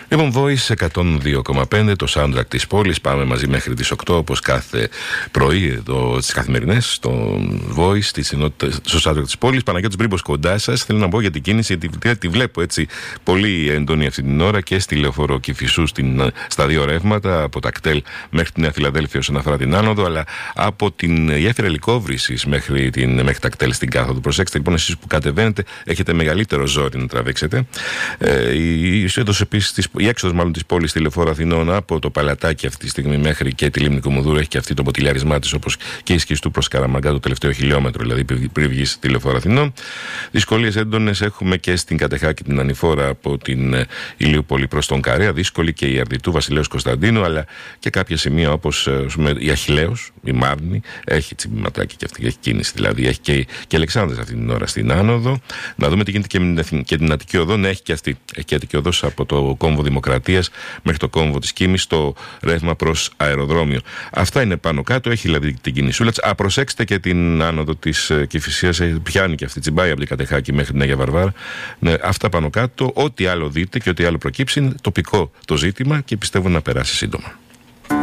Λοιπόν, Voice 102,5, το soundtrack της πόλης. Πάμε μαζί μέχρι τις 8, όπως κάθε πρωί εδώ στις καθημερινές, στο Voice, στο soundtrack της πόλης. Παναγιώτης Μπρίμπος κοντά σας. Θέλω να πω για την κίνηση, γιατί τη βλέπω έτσι πολύ έντονη αυτή την ώρα και στη Λεωφόρο Κηφισού στα δύο ρεύματα, από τα κτέλ μέχρι τη Νέα Φιλαδέλφια όσον αφορά την άνοδο, αλλά από την γέφυρα Ελικόβρησης μέχρι τα κτέλ στην κάθοδο. Προσέξτε λοιπόν, εσείς που κατεβαίνετε, έχετε μεγαλύτερο ζόρι να τραβήξετε. Η έξοδος μάλλον της πόλης στη Λεωφόρο Αθηνών από το Παλατάκι αυτή τη στιγμή μέχρι και τη Λίμνη Κομοδούρου έχει και αυτή το ποτηλιάρισμά της, όπως και η Σκιστού προς Καραμαγκά το τελευταίο χιλιόμετρο, δηλαδή πριν βγει στη Λεωφόρο Αθηνών. Δυσκολίες έντονες έχουμε και στην Κατεχάκη την ανηφόρα από την Ηλιούπολη προς τον Καρέα, δύσκολη και η Αρδιτού Βασιλέως Κωνσταντίνου, αλλά και κάποια σημεία όπως η Αχιλλέως, η Μάρνη, έχει τσιμπηματάκι και αυτή, έχει κίνηση, δηλαδή έχει και Αλεξάνδρες αυτή την ώρα στην άνοδο. Να δούμε τι γίνεται και την Αττική Οδό, ναι, έχει και αυτή. Έχει και Αττική Οδός από το κόμβο Δημοκρατίας μέχρι το κόμβο της Κίμης, στο ρεύμα προς αεροδρόμιο. Αυτά είναι πάνω κάτω, έχει δηλαδή την κινησούλα. Προσέξτε και την άνοδο της Κηφισίας, πιάνει και αυτή, τσιμπάει από την Κατεχάκη μέχρι την Αγία Βαρβάρα. Ναι, αυτά πάνω κάτω, ό,τι άλλο δείτε και ό,τι άλλο προκύψει, είναι τοπικό το ζήτημα και πιστεύω να περάσει σύντομα.